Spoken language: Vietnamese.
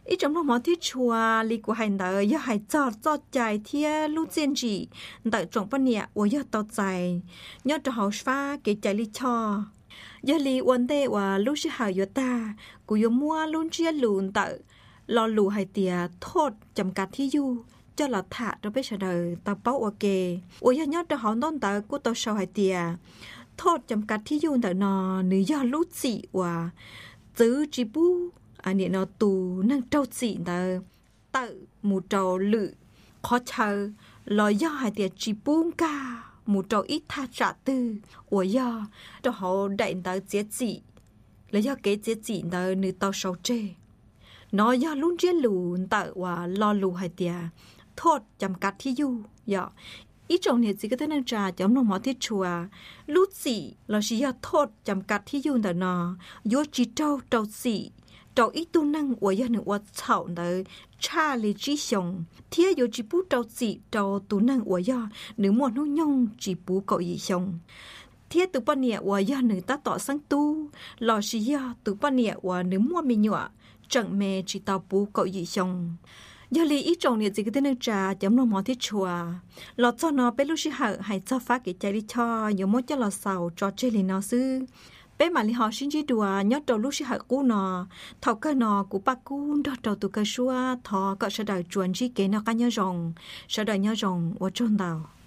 ít trong nó mỏ thiết chùa li của hành đời do hành cho chạy thia lúc chiến trị tại trong bên nhà của do tao chạy nhớ cho họ pha cái chạy li cho giờ li vấn đề và lúc sẽ hỏi yo ta của yo mua luôn chia lùn tại lo lù hay tiề thốt chấm cắt thi du cho là thả cho bây giờ đời tao bảo ok ôi nhớ cho họ non tại của tao sau hay tiề thốt chấm cắt thi du tại nó nữ do lúc chị và giữ chỉ bu anh ấy nó tù năng trâu chị ta tự một trâu lự khó chờ lo do hai tiệt chỉ buông ca một trâu ít tha trả tư ủa do cho họ đại ta chết chị là do cái chết chị ta nữ tao sầu chê nó do luôn chiến lù tự và lo lù hai tiệt thốt chấm cắt thi du giờ ít trong này chỉ có thể năng trà chấm nông mỏ thiết chùa lúc chị là chỉ do thốt chấm cắt thi du ta nó do chỉ trâu chị trâu ít tu năng của gia nữ của chậu đời cha lý trí sống thiết yếu chỉ bút trâu chị trâu tu năng của gia nữ một nông nhung chỉ bút cậu gì sống thiết từ bên nhẹ của gia nữ ta tỏ sang tu lò chỉ gia từ bên nhẹ của nữ mua mì nhọ chẳng mẹ chỉ tao bút cậu gì sống giờ lý ít trong này chỉ có thể nâng trà chấm nông mỏ thiết chùa lọt cho nó bé lúc chỉ hở hay cho phát cái trái đi cho nhiều mốt cho lọt sầu cho chơi liền nó sư bé mà li họ xin chỉ đùa nhớ đầu lúc sẽ hở cú nọ thầu cơ nọ của ba cú đó đầu tụ cơ xua thọ cỡ sẽ đợi chuẩn chỉ kế nó cá nhớ rồng sẽ đợi nhớ rồng ở trong đầu